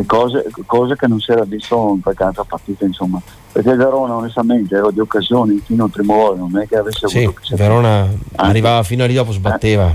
cose che non si era visto in qualche altra partita, insomma, perché il Verona onestamente aveva di occasioni fino al primo gol, non è che avesse avuto Verona arrivava fino a lì, dopo sbatteva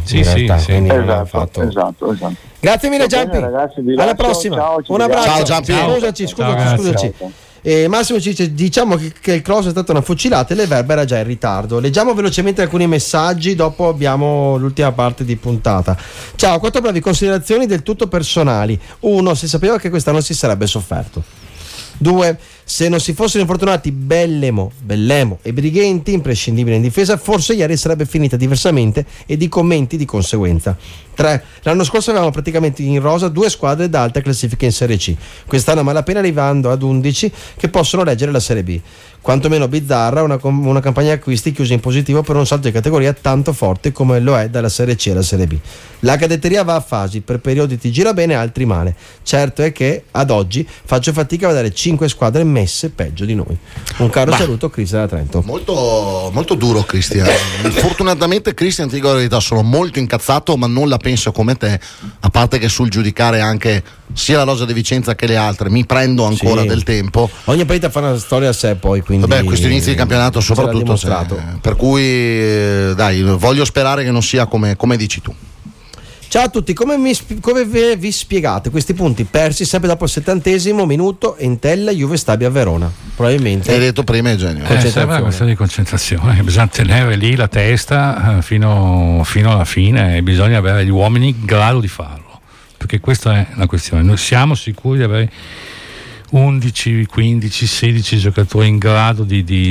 esatto. Grazie mille Giampi, ragazzi, alla prossima, ciao, un abbraccio. Ciao Giampi. Scusaci. Massimo ci dice: diciamo che il cross è stata una fucilata e l'Everba era già in ritardo. Leggiamo velocemente alcuni messaggi, dopo abbiamo l'ultima parte di puntata. Ciao, 4 brevi considerazioni del tutto personali. 1. Si sapeva che quest'anno si sarebbe sofferto. 2. Se non si fossero infortunati Bellemo e Brighenti, imprescindibile in difesa, forse ieri sarebbe finita diversamente e di commenti di conseguenza. 3. L'anno scorso avevamo praticamente in rosa 2 squadre da alta classifica in Serie C. Quest'anno a malapena arrivando ad 11 che possono reggere la Serie B. Quantomeno bizzarra una campagna acquisti chiusa in positivo per un salto di categoria tanto forte come lo è dalla Serie C alla Serie B. La cadetteria va a fasi, per periodi ti gira bene, altri male. Certo è che ad oggi faccio fatica a vedere 5 squadre messe peggio di noi. Un caro saluto, Cristian da Trento. Molto, molto duro Cristian. Fortunatamente Cristian, ti dico la verità, sono molto incazzato, ma non la penso come te, a parte che sul giudicare anche sia la Rosa di Vicenza che le altre mi prendo ancora del tempo. Ogni partita fa una storia a sé, poi quindi questo inizio di campionato soprattutto per cui dai, voglio sperare che non sia come dici tu. Ciao a tutti, come vi spiegate questi punti persi sempre dopo il 70° minuto? Entella, Juve Stabia, Verona. Probabilmente hai detto prima, Eugenio, sembra una questione di concentrazione, bisogna tenere lì la testa fino alla fine e bisogna avere gli uomini in grado di farlo, perché questa è la questione. Noi siamo sicuri di avere 11, 15, 16 giocatori in grado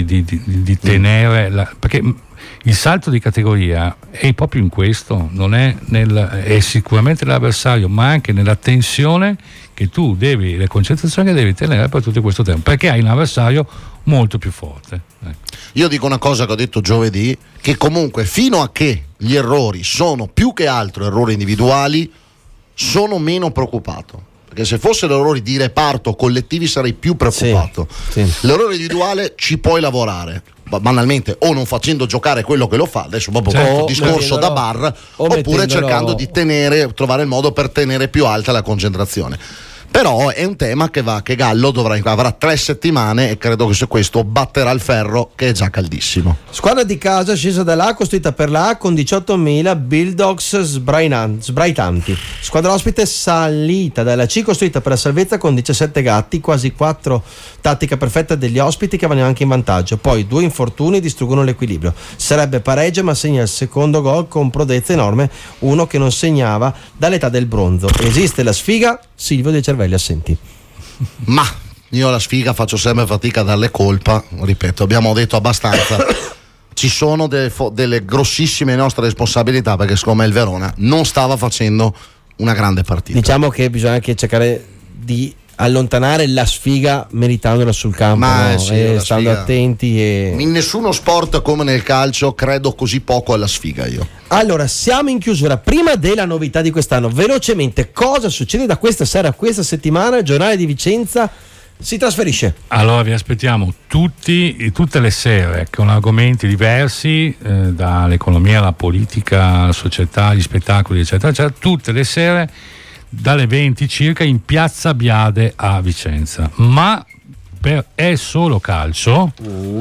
di tenere perché il salto di categoria è proprio in questo, non è è sicuramente l'avversario, ma anche nella tensione che tu devi, le concentrazioni che devi tenere per tutto questo tempo, perché hai un avversario molto più forte. Io dico una cosa che ho detto giovedì, che comunque fino a che gli errori sono più che altro errori individuali, sono meno preoccupato. Perché se fossero errori di reparto collettivi sarei più preoccupato. L'errore individuale ci puoi lavorare, banalmente, o non facendo giocare quello che lo fa, adesso proprio discorso da bar, oppure cercando di trovare il modo per tenere più alta la concentrazione. Però è un tema che Gallo avrà 3 settimane e credo che su questo batterà il ferro, che è già caldissimo. Squadra di casa scesa dalla A, costruita per la A con 18.000 Bulldogs sbraitanti. Squadra ospite salita dalla C, costruita per la salvezza con 17 gatti, quasi 4 tattica perfetta degli ospiti che vanno anche in vantaggio. Poi 2 infortuni distruggono l'equilibrio. Sarebbe pareggio, ma segna il secondo gol con prodezza enorme, uno che non segnava dall'età del bronzo. Esiste la sfiga? Silvio dei cervelli assenti. Ma io alla sfiga faccio sempre fatica a darle colpa, ripeto, abbiamo detto abbastanza. Ci sono delle grossissime nostre responsabilità, perché secondo me il Verona non stava facendo una grande partita. Diciamo che bisogna anche cercare di allontanare la sfiga meritandola sul campo, stando attenti in nessuno sport come nel calcio credo così poco alla sfiga io. Allora, siamo in chiusura. Prima della novità di quest'anno, velocemente, cosa succede da questa sera a questa settimana? Il Giornale di Vicenza si trasferisce. Allora vi aspettiamo tutte le sere con argomenti diversi, dall'economia alla politica, alla società, agli spettacoli, eccetera, eccetera, tutte le sere dalle 20 circa in Piazza Biade a Vicenza. Ma è solo calcio.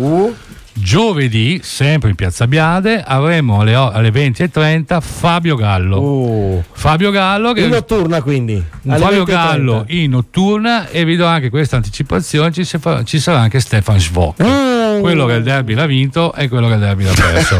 Giovedì, sempre in Piazza Biade, avremo alle 20:30 Fabio Gallo. Fabio Gallo che in notturna, quindi Fabio Gallo in notturna, e vi do anche questa anticipazione, ci sarà anche Stefan Svok. Quello che il derby l'ha vinto e quello che il derby l'ha perso.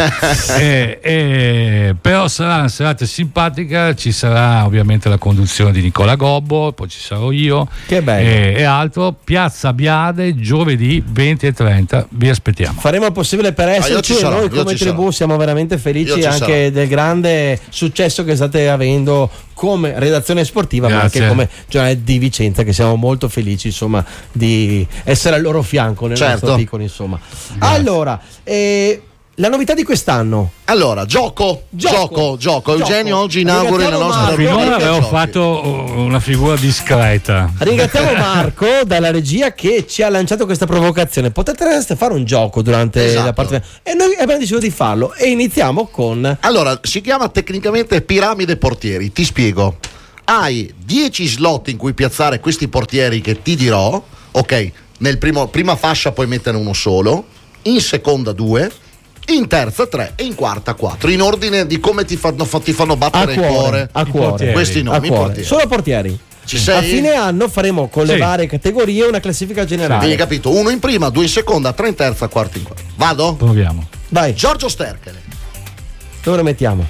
Però sarà una serata simpatica, ci sarà ovviamente la conduzione di Nicola Gobbo, poi ci sarò io, che bello, e altro. Piazza Biade, giovedì 20:30, vi aspettiamo. Faremo il possibile per esserci, e noi come Tribù siamo veramente felici anche del grande successo che state avendo come redazione sportiva. Grazie. Ma anche come giornale di Vicenza, che siamo molto felici insomma di essere al loro fianco nel nostro piccolo insomma. Grazie. Allora, la novità di quest'anno. Allora, gioco. Eugenio oggi inauguri la nostra. Finora avevo fatto una figura discreta. Ringraziamo Marco dalla regia che ci ha lanciato questa provocazione. Potreste fare un gioco durante la partita, e noi abbiamo deciso di farlo, e iniziamo con. Allora, si chiama tecnicamente piramide portieri, ti spiego. hai 10 slot in cui piazzare questi portieri che ti dirò. Ok, prima fascia puoi metterne uno solo, in seconda 2, in terza 3 e in quarta 4, in ordine di come ti fanno battere il cuore. A cuore. Questi nomi, portieri. Solo portieri. A fine anno faremo con le varie categorie una classifica generale. Quindi capito, 1 in prima, 2 in seconda, 3 in terza, 4 in quarta. Vado? Proviamo. Vai. Giorgio Sterchele. Dove lo mettiamo?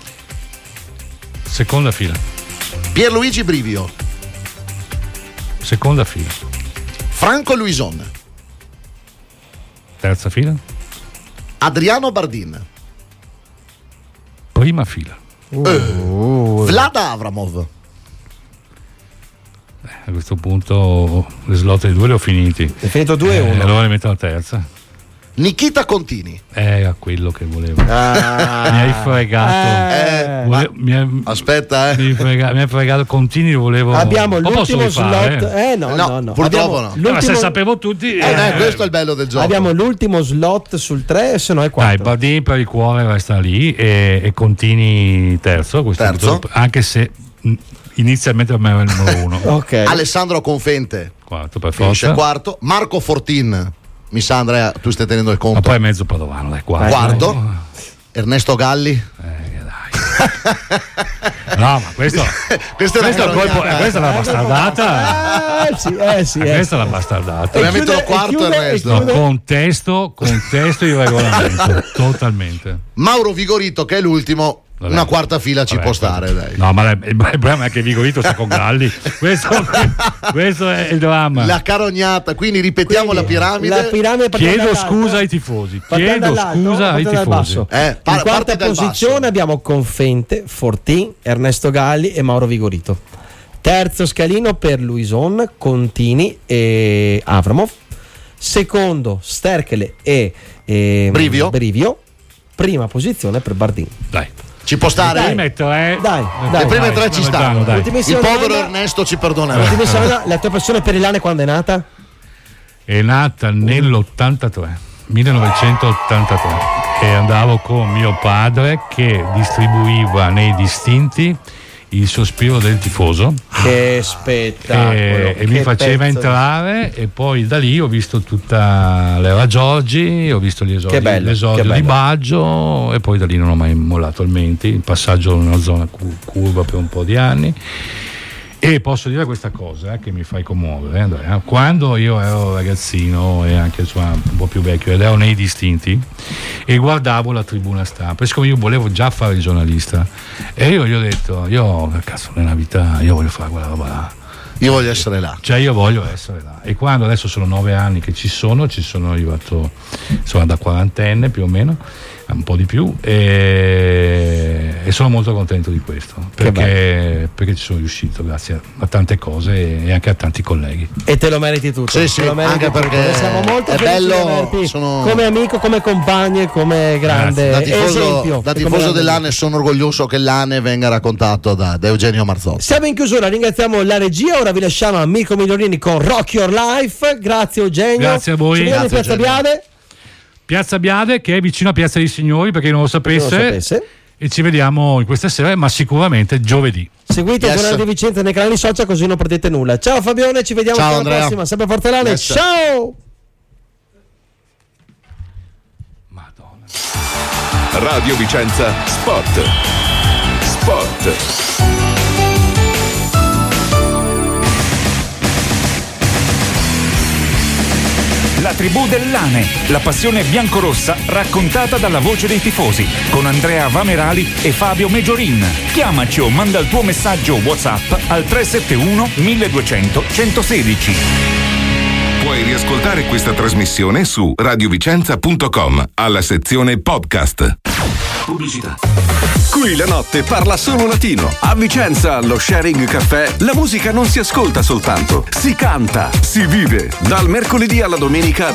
Seconda fila. Pierluigi Brivio. Seconda fila. Franco Luison. Terza fila. Adriano Bardin. Prima fila. Vlad Avramov. A questo punto le slot di 2 le ho finiti. È finito 2-1. Allora ne metto la terza. Nikita Contini. Era quello che volevo. Mi hai fregato. Aspetta, Mi hai fregato. Contini, volevo. Abbiamo l'ultimo slot. No. Purtroppo no. Ma se sapevo tutti. Questo è il bello del gioco. Abbiamo l'ultimo slot sul 3, se no è 4. Dai, Bardin per il cuore resta lì e Contini terzo. Anche se inizialmente per me era il numero 1. Okay. Alessandro Confente. Quarto per finisce forza. Quarto. Marco Fortin. Mi sa, Andrea, tu stai tenendo il conto. Ma poi è mezzo padovano, dai, quarto. Ernesto Galli. No, ma questo questa è la bastardata. Sì. Questa è la bastardata. Dobbiamo metterlo quarto, Ernesto. Contesto il regolamento totalmente. Mauro Vigorito, che è l'ultimo. Una quarta fila ci può stare, dai. No, ma il problema è che Vigorito sta con Galli. Questo è il dramma. La carognata, quindi ripetiamo la piramide. Chiedo scusa ai tifosi. In quarta posizione abbiamo Confente, Fortin, Ernesto Galli e Mauro Vigorito. Terzo scalino per Luison, Contini e Avramov. Secondo Sterchele e Brivio. Prima posizione per Bardin. Dai. Ci può stare? Dai. Le prime 3 ci stanno. Il povero Ernesto ci perdonerà. La tua passione per il Lane quando è nata? È nata nell'83, 1983, e andavo con mio padre che distribuiva nei distinti il sospiro del tifoso. Che spettacolo! E mi faceva entrare, e poi da lì ho visto tutta l'era Giorgi, ho visto l'esordio di Baggio, e poi da lì non ho mai mollato il menti, il passaggio in una zona curva per un po' di anni. E posso dire questa cosa che mi fai commuovere, Andrea. Quando io ero ragazzino e anche un po' più vecchio ed ero nei distinti e guardavo la tribuna stampa, siccome io volevo già fare il giornalista, e io gli ho detto, nella vita io voglio fare quella roba là, io voglio essere là, io voglio essere là. E quando adesso sono 9 anni che ci sono arrivato da quarantenne più o meno, un po' di più, e sono molto contento di questo perché ci sono riuscito grazie a tante cose e anche a tanti colleghi, e te lo meriti tutto. Sì, anche perché siamo molto è felici bello, di come amico, come compagno e come grande esempio. Da tifoso dell'Ane sono orgoglioso che l'Ane venga raccontato da Eugenio Marzotti. Siamo in chiusura, ringraziamo la regia, ora vi lasciamo a Mirko Migliorini con Rock Your Life. Grazie Eugenio. Grazie a voi. Ci vediamo in Piazza Biade. Piazza Biade, che è vicino a Piazza dei Signori, perché non lo sapesse. E ci vediamo in questa sera, ma sicuramente giovedì. Seguite il Giornale di Vicenza nei canali social, così non perdete nulla. Ciao Fabione, ci vediamo alla prossima. Sempre Forte Lane. Ciao. Madonna. Radio Vicenza Sport. La tribù del Lane, la passione biancorossa raccontata dalla voce dei tifosi, con Andrea Vamerali e Fabio Meggiorin. Chiamaci o manda il tuo messaggio WhatsApp al 371 1200 116. Puoi riascoltare questa trasmissione su radiovicenza.com alla sezione podcast. Pubblicità. Qui la notte parla solo latino. A Vicenza, allo Sharing Caffè, la musica non si ascolta soltanto, si canta, si vive. Dal mercoledì alla domenica